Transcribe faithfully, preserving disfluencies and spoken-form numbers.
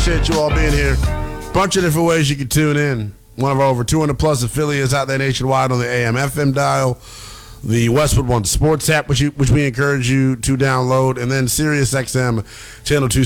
Appreciate you all being here. Bunch of different ways you can tune in. One of our over two hundred plus affiliates out there nationwide on the A M F M dial. The Westwood One Sports app, which you, which we encourage you to download, and then Sirius X M channel two